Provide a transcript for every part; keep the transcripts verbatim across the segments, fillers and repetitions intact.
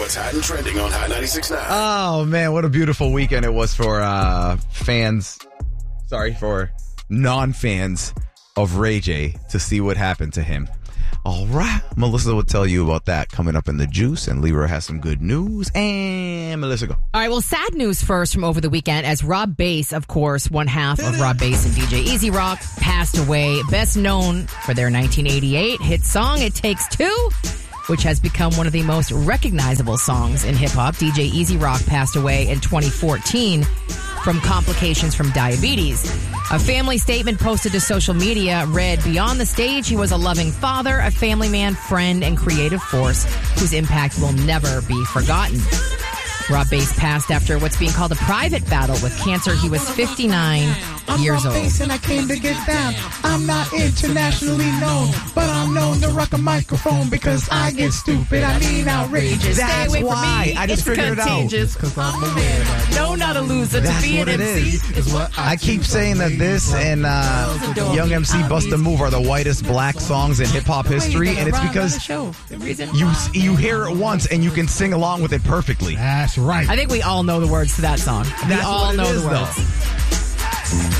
what's hot and trending on Hot ninety-six point nine. Oh, man, what a beautiful weekend it was for uh, fans. Sorry, for non-fans of Ray J to see what happened to him. All right. Melissa will tell you about that coming up in the juice, and Leroy has some good news. And Melissa, go. All right, well, sad news first from over the weekend, as Rob Bass, of course, one half of Rob Bass and D J Easy Rock, passed away, best known for their nineteen eighty-eight hit song, It Takes Two, which has become one of the most recognizable songs in hip-hop. D J Easy Rock passed away in twenty fourteen from complications from diabetes. A family statement posted to social media read, "Beyond the stage, he was a loving father, a family man, friend, and creative force whose impact will never be forgotten." Rob Bass passed after what's being called a private battle with cancer. He was fifty-nine years old. I'm Rob Bass and I came to get down. I'm not internationally known, but I'm known to rock a microphone because I get stupid. I mean outrageous. That's Stay away why. from me. I just It's figured it out. contagious. Because I'm a man. No, not a loser. To That's be what an it M C is. Is what I keep saying that this and uh, Young M C Bust a Move are the whitest black songs in hip-hop history, and it's because you you hear it once and you can sing along with it perfectly. That's right. I think we all know the words to that song. We That's all what it know is, the words.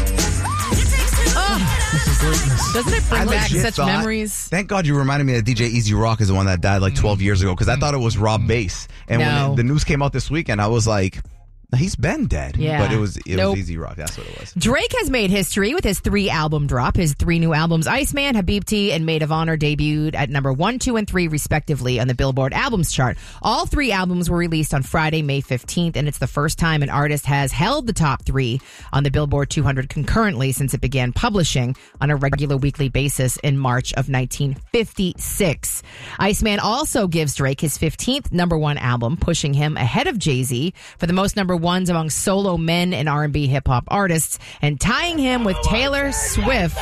This is greatness. Doesn't it bring I back legit such thought- memories? Thank God you reminded me that D J Easy Rock is the one that died like twelve years ago, because I thought it was Rob Bass. And No. when the news came out this weekend, I was like, he's been dead. Yeah. But it was it Nope. was Easy Rock. That's what it was. Drake has made history with his three album drop. His three new albums, Iceman, Habibti, and Maid of Honor, debuted at number one, two, and three, respectively, on the Billboard Albums chart. All three albums were released on Friday, May fifteenth, and it's the first time an artist has held the top three on the Billboard two hundred concurrently since it began publishing on a regular weekly basis in March of nineteen fifty-six. Iceman also gives Drake his fifteenth number one album, pushing him ahead of Jay-Z for the most number ones among solo men and R and B hip hop artists, and tying him with Taylor Swift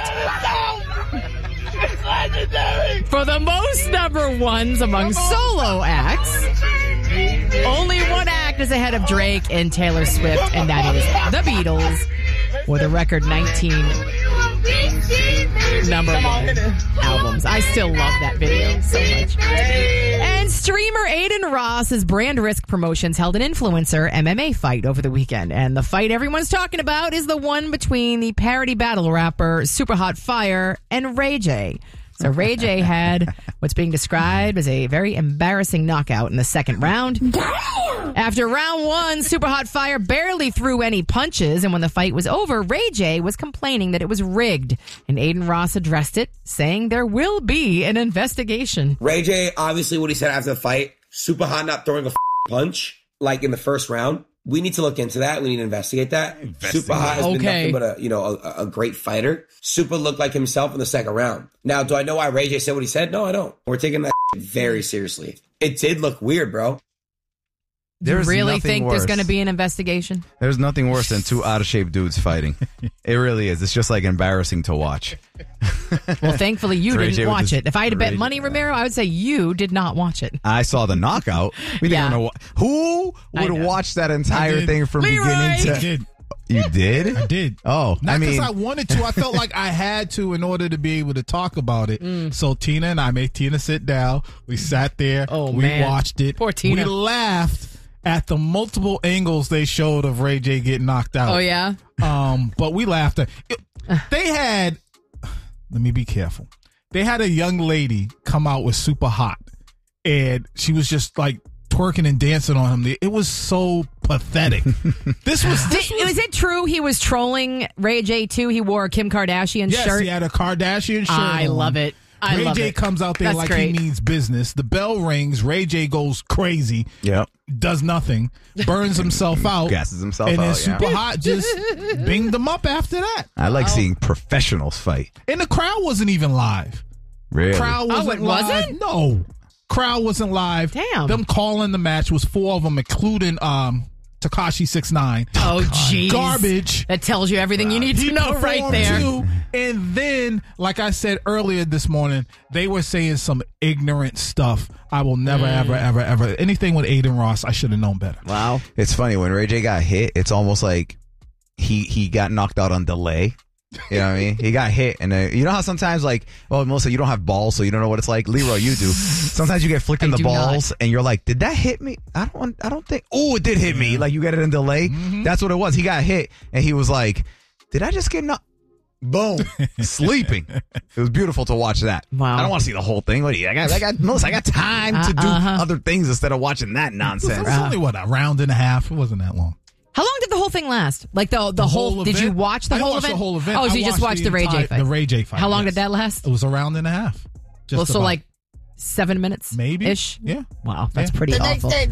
for the most number ones among solo acts. Only one act is ahead of Drake and Taylor Swift, and that is the Beatles, with a record nineteen number one albums. I still love that video so much. And streamer Aiden Ross's Brand Risk Promotions held an influencer M M A fight over the weekend. And the fight everyone's talking about is the one between the parody battle rapper Super Hot Fire and Ray J. So Ray J had what's being described as a very embarrassing knockout in the second round. Damn! After round one, Super Hot Fire barely threw any punches, and when the fight was over, Ray J was complaining that it was rigged, and Aiden Ross addressed it, saying there will be an investigation. Ray J, obviously what he said after the fight, Super Hot not throwing a f- punch, like in the first round. We need to look into that. We need to investigate that. Investigate. Super Hot has been Okay. nothing but a, you know, a, a great fighter. Super looked like himself in the second round. Now, do I know why Ray J said what he said? No, I don't. We're taking that very seriously. It did look weird, bro. Do you There's really nothing think there's worse. going to be an investigation? There's nothing worse than two out of shape dudes fighting. It really is. It's just like embarrassing to watch. Well, thankfully you Ray J didn't with watch his- it. If I had to bet Ray J- money, Romero, I would say you did not watch it. I saw the knockout. We Yeah. didn't know who I would know. watch that entire I did. thing from Leroy! beginning I to. did. You did? I did. Oh, Not I because mean, I, wanted to. I felt like I had to in order to be able to talk about it. Mm. So Tina and I made Tina sit down. We sat there. Oh, we man. watched it. Poor Tina. We laughed at the multiple angles they showed of Ray J getting knocked out. Oh, yeah? Um, but we laughed at it. They had, let me be careful. They had a young lady come out with Super Hot, and she was just like twerking and dancing on him. It was so pathetic. This was, this Did, was is it true he was trolling Ray J too? He wore a Kim Kardashian yes, shirt. he had a Kardashian shirt. I on. love it. I Ray love J it. comes out there That's like great. he means business. The bell rings. Ray J goes crazy. Yep. Does nothing. Burns himself out. Gasses himself and then out, yeah. Super Hot just binged him up after that. I like seeing professionals fight. And the crowd wasn't even live. Really? Crowd wasn't Oh, it live. wasn't? No. Crowd wasn't live. Damn. Them calling the match was four of them, including um Tekashi six nine. Oh, jeez. Garbage. That tells you everything you need to He know right performed there. too. And then, like I said earlier this morning, they were saying some ignorant stuff. I will never, Mm. ever, ever, ever. Anything with Aiden Ross, I should have known better. Wow. It's funny when Ray J got hit. It's almost like he he got knocked out on delay. You know what I mean? He got hit, and uh, you know how sometimes, like, well, Melissa, you don't have balls, so you don't know what it's like. Leroy, you do. Sometimes you get flicked in I the do balls, not. and you're like, "Did that hit me? I don't. want- I don't think. Oh, it did hit me. Like you get it in delay. Mm-hmm. That's what it was. He got hit, and he was like, "Did I just get knocked?" Boom, sleeping. It was beautiful to watch that. Wow. I don't want to see the whole thing. What do you? I got. I got. Melissa, I got time to do Uh-huh. other things instead of watching that It nonsense. was only, what, a round and a half? It wasn't that long. How long did the whole thing last? Like the the, The whole, whole did you event? watch the I didn't whole watch event? the whole event. Oh, so I you just watched watched the the Ray J entire- fight. the Ray J fight, How long yes. did that last? It was a round and a half. Just Well, so about. like seven minutes Maybe. ish. Yeah. Wow, that's Yeah. pretty awful.